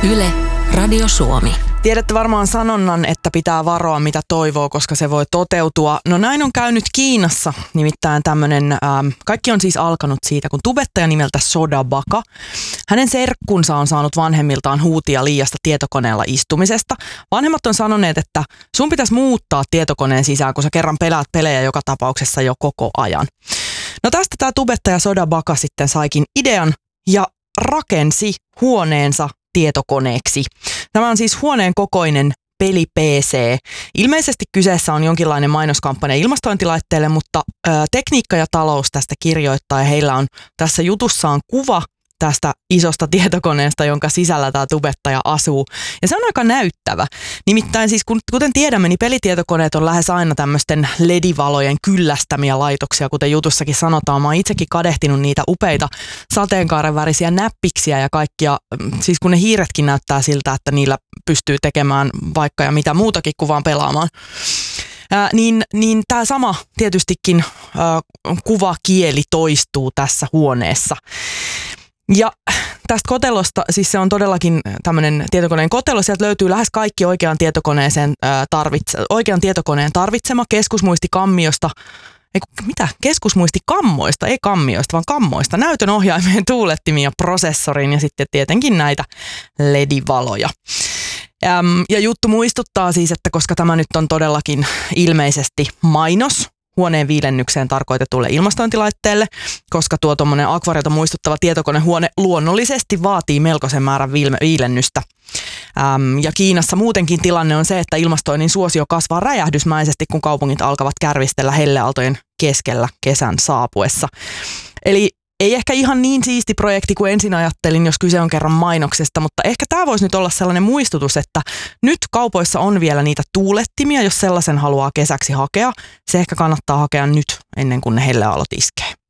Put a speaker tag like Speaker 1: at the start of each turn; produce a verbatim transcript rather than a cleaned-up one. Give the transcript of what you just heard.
Speaker 1: Yle, Radio Suomi.
Speaker 2: Tiedätte varmaan sanonnan, että pitää varoa mitä toivoo, koska se voi toteutua. No näin on käynyt Kiinassa, nimittäin tämmöinen, ähm, kaikki on siis alkanut siitä, kun tubettaja nimeltä Soda Baka. Hänen serkkunsa on saanut vanhemmiltaan huutia liiasta tietokoneella istumisesta. Vanhemmat on sanoneet, että sun pitäisi muuttaa tietokoneen sisään, kun sä kerran pelaat pelejä joka tapauksessa jo koko ajan. No tästä tämä tubettaja Soda Baka sitten saikin idean ja rakensi huoneensa tietokoneeksi. Tämä on siis huoneen kokoinen peli-P C. Ilmeisesti kyseessä on jonkinlainen mainoskampanja ilmastointilaitteelle, mutta ö, Tekniikka ja talous tästä kirjoittaa ja heillä on tässä jutussaan kuva tästä isosta tietokoneesta, jonka sisällä tämä tubettaja asuu. Ja se on aika näyttävä. Nimittäin siis kuten tiedämme, niin pelitietokoneet on lähes aina tämmöisten L E D-valojen kyllästämiä laitoksia, kuten jutussakin sanotaan. Mä oon itsekin kadehtinut niitä upeita sateenkaaren värisiä näppiksiä ja kaikkia, siis kun ne hiiretkin näyttää siltä, että niillä pystyy tekemään vaikka ja mitä muutakin kuin vaan pelaamaan. Ää, niin niin tämä sama tietystikin ää, kuvakieli toistuu tässä huoneessa. Ja tästä kotelosta, siis se on todellakin tämmöinen tietokoneen kotelo, sieltä löytyy lähes kaikki oikean, tietokoneeseen, ää, tarvitse, oikean tietokoneen tarvitsema keskusmuistikammiosta, ei mitä, keskusmuistikammoista, ei kammioista, vaan kammoista, näytön ohjaimeen, tuulettimia, prosessoriin ja sitten tietenkin näitä L E D-valoja. Äm, ja juttu muistuttaa siis, että koska tämä nyt on todellakin ilmeisesti mainos, huoneen viilennykseen tarkoitetulle ilmastointilaitteelle, koska tuo tuommoinen akvariota muistuttava tietokonehuone luonnollisesti vaatii melkoisen määrän viilennystä. Ähm, ja Kiinassa muutenkin tilanne on se, että ilmastoinnin suosio kasvaa räjähdysmäisesti, kun kaupungit alkavat kärvistellä helleaaltojen keskellä kesän saapuessa. Eli ei ehkä ihan niin siisti projekti kuin ensin ajattelin, jos kyse on kerran mainoksesta, mutta ehkä tämä voisi nyt olla sellainen muistutus, että nyt kaupoissa on vielä niitä tuulettimia, jos sellaisen haluaa kesäksi hakea. Se ehkä kannattaa hakea nyt ennen kuin ne helleaallot iskee.